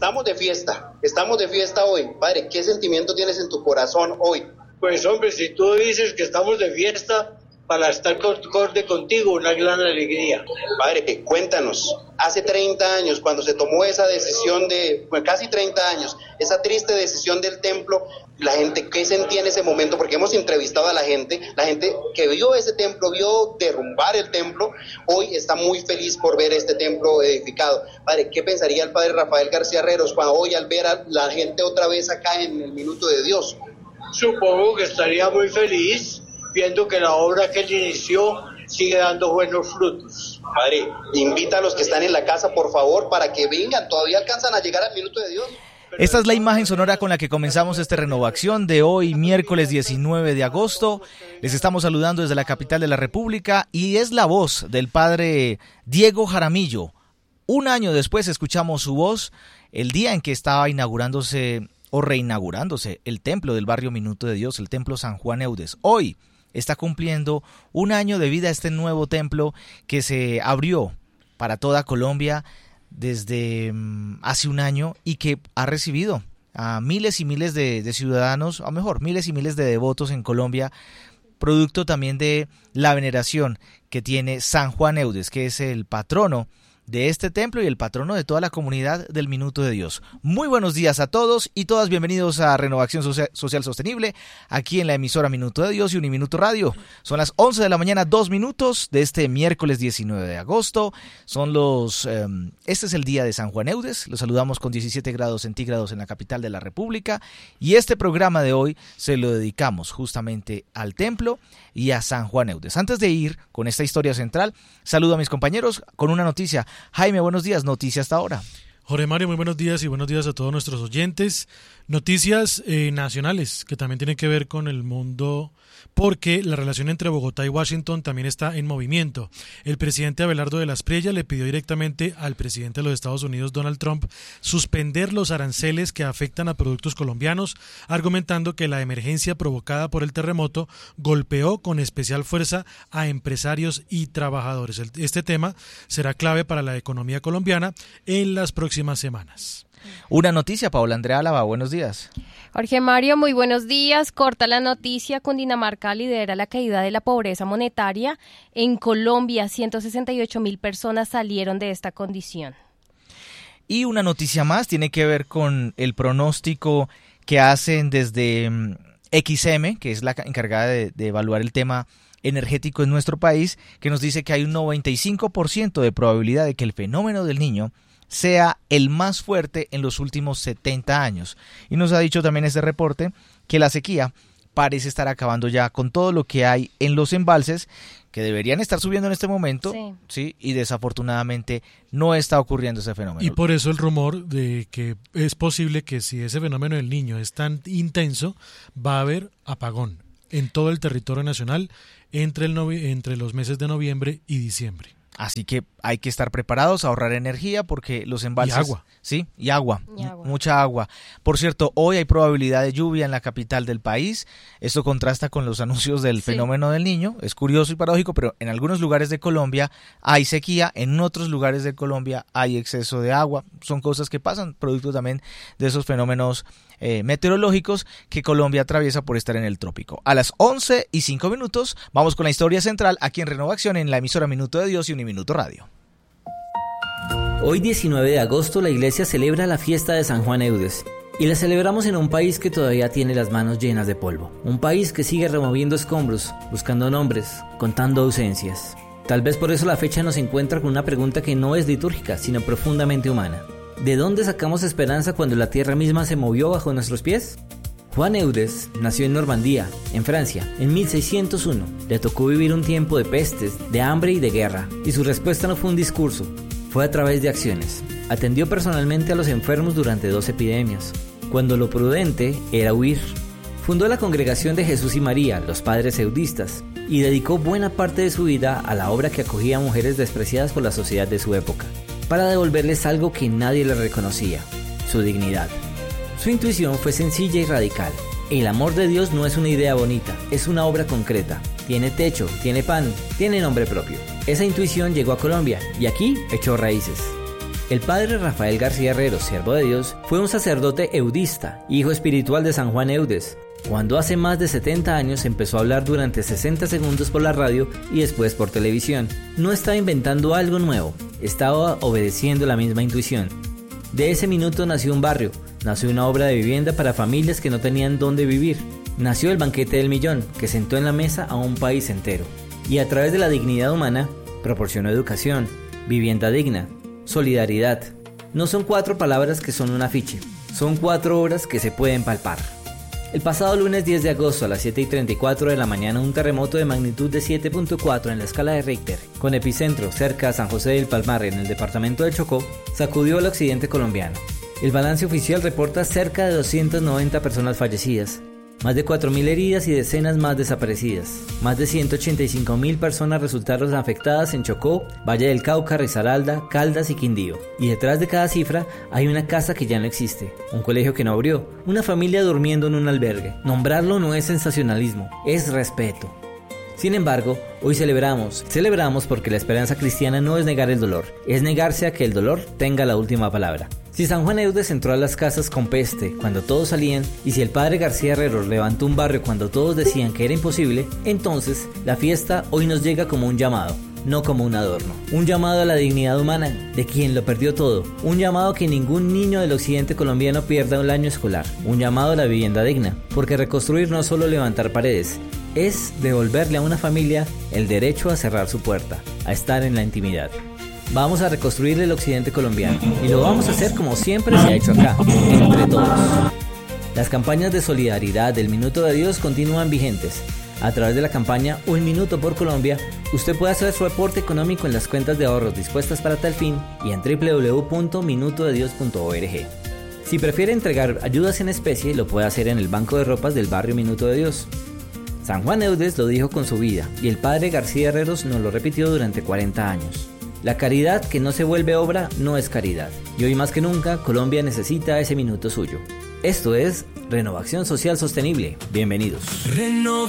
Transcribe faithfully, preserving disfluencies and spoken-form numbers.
estamos de fiesta, estamos de fiesta hoy. Padre, ¿qué sentimiento tienes en tu corazón hoy? Pues hombre, si tú dices que estamos de fiesta, para estar acorde contigo, una gran alegría. Padre, cuéntanos, hace treinta años, cuando se tomó esa decisión de, pues casi treinta años, esa triste decisión del templo, la gente, ¿qué sentía en ese momento? Porque hemos entrevistado a la gente, la gente que vio ese templo, vio derrumbar el templo, hoy está muy feliz por ver este templo edificado. Padre, ¿qué pensaría el padre Rafael García Herreros cuando hoy al ver a la gente otra vez acá en el Minuto de Dios? Supongo que estaría muy feliz viendo que la obra que él inició sigue dando buenos frutos. Padre, invita a los que están en la casa, por favor, para que vengan, todavía alcanzan a llegar al Minuto de Dios. Esta es la imagen sonora con la que comenzamos esta renovación de hoy, miércoles diecinueve de agosto. Les estamos saludando desde la capital de la República y es la voz del padre Diego Jaramillo. Un año después escuchamos su voz el día en que estaba inaugurándose o reinaugurándose el templo del barrio Minuto de Dios, el templo San Juan Eudes. Hoy está cumpliendo un año de vida este nuevo templo que se abrió para toda Colombia desde um, hace un año y que ha recibido a miles y miles de, de ciudadanos, o mejor, miles y miles de devotos en Colombia, producto también de la veneración que tiene San Juan Eudes, que es el patrono de este templo y el patrono de toda la comunidad del Minuto de Dios. Muy buenos días a todos y todas, bienvenidos a Renovación Social, Social Sostenible, aquí en la emisora Minuto de Dios y Uniminuto Radio. Son las once de la mañana, dos minutos de este miércoles diecinueve de agosto. Son los, eh, este es el día de San Juan Eudes, los saludamos con diecisiete grados centígrados en la capital de la República y este programa de hoy se lo dedicamos justamente al templo y a San Juan Eudes. Antes de ir con esta historia central, saludo a mis compañeros con una noticia. Jaime, buenos días, noticia hasta ahora. Jorge Mario, muy buenos días y buenos días a todos nuestros oyentes. Noticias eh, nacionales que también tienen que ver con el mundo, porque la relación entre Bogotá y Washington también está en movimiento. El presidente Abelardo de la Espriella le pidió directamente al presidente de los Estados Unidos, Donald Trump, suspender los aranceles que afectan a productos colombianos, argumentando que la emergencia provocada por el terremoto golpeó con especial fuerza a empresarios y trabajadores. Este tema será clave para la economía colombiana en las próximas semanas. Una noticia, Paola Andrea Álava, buenos días. Jorge Mario, muy buenos días. Corta la noticia, Cundinamarca lidera la caída de la pobreza monetaria. En Colombia, ciento sesenta y ocho mil personas salieron de esta condición. Y una noticia más tiene que ver con el pronóstico que hacen desde X M, que es la encargada de, de evaluar el tema energético en nuestro país, que nos dice que hay un noventa y cinco por ciento de probabilidad de que el fenómeno del Niño sea el más fuerte en los últimos setenta años. Y nos ha dicho también este reporte que la sequía parece estar acabando ya con todo lo que hay en los embalses, que deberían estar subiendo en este momento, sí, ¿sí? Y desafortunadamente no está ocurriendo ese fenómeno. Y por eso el rumor de que es posible que si ese fenómeno del Niño es tan intenso, va a haber apagón en todo el territorio nacional entre, el novi- entre los meses de noviembre y diciembre. Así que hay que estar preparados, a ahorrar energía porque los embalses... Y agua. Sí, y agua, y agua, mucha agua. Por cierto, hoy hay probabilidad de lluvia en la capital del país. Esto contrasta con los anuncios del sí. fenómeno del Niño. Es curioso y paradójico, pero en algunos lugares de Colombia hay sequía, en otros lugares de Colombia hay exceso de agua. Son cosas que pasan, producto también de esos fenómenos eh, meteorológicos que Colombia atraviesa por estar en el trópico. A las once y cinco minutos vamos con la historia central aquí en Renovación, en la emisora Minuto de Dios y Uniminuto Radio. Hoy diecinueve de agosto la iglesia celebra la fiesta de San Juan Eudes y la celebramos en un país que todavía tiene las manos llenas de polvo, un país que sigue removiendo escombros, buscando nombres, contando ausencias. Tal vez por eso la fecha nos encuentra con una pregunta que no es litúrgica, sino profundamente humana. ¿De dónde sacamos esperanza cuando la tierra misma se movió bajo nuestros pies? Juan Eudes nació en Normandía, en Francia, en mil seiscientos uno. Le tocó vivir un tiempo de pestes, de hambre y de guerra, y su respuesta no fue un discurso, fue a través de acciones. Atendió personalmente a los enfermos durante dos epidemias, cuando lo prudente era huir. Fundó la Congregación de Jesús y María, los Padres Eudistas, y dedicó buena parte de su vida a la obra que acogía a mujeres despreciadas por la sociedad de su época, para devolverles algo que nadie les reconocía, su dignidad. Su intuición fue sencilla y radical. El amor de Dios no es una idea bonita, es una obra concreta. Tiene techo, tiene pan, tiene nombre propio. Esa intuición llegó a Colombia y aquí echó raíces. El padre Rafael García Herreros, siervo de Dios, fue un sacerdote eudista, hijo espiritual de San Juan Eudes, cuando hace más de setenta años empezó a hablar durante sesenta segundos por la radio y después por televisión. No estaba inventando algo nuevo, estaba obedeciendo la misma intuición. De ese minuto nació un barrio, nació una obra de vivienda para familias que no tenían dónde vivir. Nació el banquete del millón, que sentó en la mesa a un país entero. Y a través de la dignidad humana, proporcionó educación, vivienda digna, solidaridad. No son cuatro palabras que son un afiche, son cuatro obras que se pueden palpar. El pasado lunes diez de agosto a las siete y treinta y cuatro de la mañana, un terremoto de magnitud de siete punto cuatro en la escala de Richter, con epicentro cerca de San José del Palmar en el departamento de Chocó, sacudió al occidente colombiano. El balance oficial reporta cerca de doscientas noventa personas fallecidas, más de cuatro mil heridas y decenas más desaparecidas. Más de ciento ochenta y cinco mil personas resultaron afectadas en Chocó, Valle del Cauca, Risaralda, Caldas y Quindío. Y detrás de cada cifra hay una casa que ya no existe, un colegio que no abrió, una familia durmiendo en un albergue. Nombrarlo no es sensacionalismo, es respeto. Sin embargo, hoy celebramos, celebramos porque la esperanza cristiana no es negar el dolor, es negarse a que el dolor tenga la última palabra. Si San Juan Eudes entró a las casas con peste cuando todos salían, y si el padre García Herreros levantó un barrio cuando todos decían que era imposible, entonces la fiesta hoy nos llega como un llamado, no como un adorno. Un llamado a la dignidad humana de quien lo perdió todo, un llamado a que ningún niño del occidente colombiano pierda un año escolar, un llamado a la vivienda digna, porque reconstruir no es solo levantar paredes, es devolverle a una familia el derecho a cerrar su puerta, a estar en la intimidad. Vamos a reconstruir el occidente colombiano y lo vamos a hacer como siempre se ha hecho acá, entre todos. Las campañas de solidaridad del Minuto de Dios continúan vigentes. A través de la campaña Un Minuto por Colombia, usted puede hacer su aporte económico en las cuentas de ahorros dispuestas para tal fin y en doble u doble u doble u punto minuto de dios punto org. Si prefiere entregar ayudas en especie, lo puede hacer en el banco de ropas del barrio Minuto de Dios. San Juan Eudes lo dijo con su vida y el padre García Herreros nos lo repitió durante cuarenta años. La caridad que no se vuelve obra no es caridad. Y hoy más que nunca, Colombia necesita ese minuto suyo. Esto es Renovación Social Sostenible. Bienvenidos.